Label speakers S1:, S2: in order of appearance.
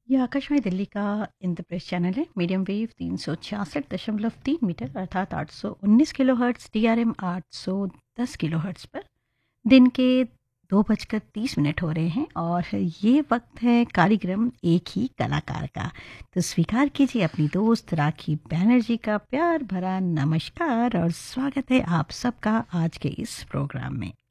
S1: ये आकाशवाणी दिल्ली का इंद्रप्रस्थ चैनल है। मीडियम वेव 366.3 मीटर अर्थात 819 किलोहर्ट्ज़, DRM 810 किलोहर्ट्ज़ पर दिन के 2:30 हो रहे हैं और ये वक्त है कार्यक्रम एक ही कलाकार का। तो स्वीकार कीजिए अपनी दोस्त राखी बैनर्जी का प्यार भरा नमस्कार और स्वागत है आप सबका आज के इस प्रोग्राम में।